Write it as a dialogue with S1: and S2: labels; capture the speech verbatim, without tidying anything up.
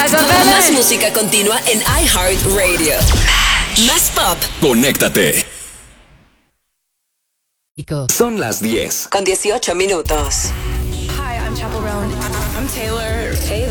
S1: Más música continua en iHeartRadio. Más pop.
S2: Conéctate. Son las diez.
S1: Con dieciocho minutos.
S3: Hi, I'm Chappell Roan. I'm Taylor. Hey